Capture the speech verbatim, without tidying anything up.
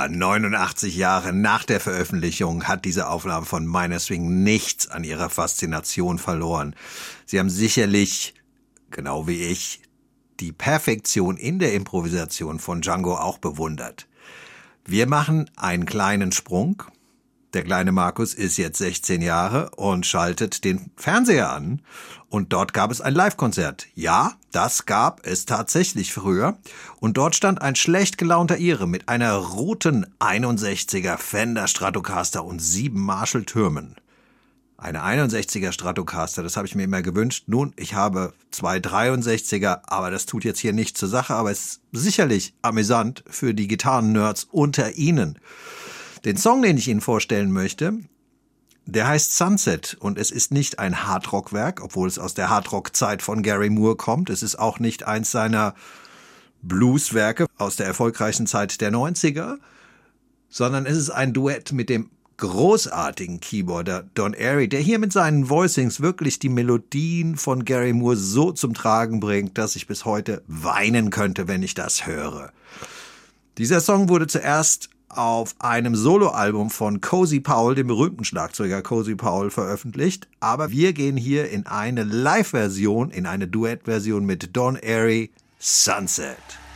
neunundachtzig Jahre nach der Veröffentlichung hat diese Aufnahme von Minor Swing nichts an ihrer Faszination verloren. Sie haben sicherlich, genau wie ich, die Perfektion in der Improvisation von Django auch bewundert. Wir machen einen kleinen Sprung. Der kleine Markus ist jetzt sechzehn Jahre und schaltet den Fernseher an. Und dort gab es ein Live-Konzert. Ja, das gab es tatsächlich früher. Und dort stand ein schlecht gelaunter Ire mit einer roten einundsechziger Fender Stratocaster und sieben Marshall-Türmen. Eine einundsechziger Stratocaster, das habe ich mir immer gewünscht. Nun, ich habe zwei dreiundsechziger, aber das tut jetzt hier nichts zur Sache. Aber es ist sicherlich amüsant für die Gitarren-Nerds unter Ihnen. Den Song, den ich Ihnen vorstellen möchte, der heißt Sunset und es ist nicht ein Hardrock-Werk, obwohl es aus der Hardrock-Zeit von Gary Moore kommt. Es ist auch nicht eins seiner Blues-Werke aus der erfolgreichen Zeit der neunziger, sondern es ist ein Duett mit dem großartigen Keyboarder Don Airey, der hier mit seinen Voicings wirklich die Melodien von Gary Moore so zum Tragen bringt, dass ich bis heute weinen könnte, wenn ich das höre. Dieser Song wurde zuerst auf einem Soloalbum von Cozy Powell, dem berühmten Schlagzeuger Cozy Powell, veröffentlicht. Aber wir gehen hier in eine Live-Version, in eine Duettversion mit Don Airey, Sunset.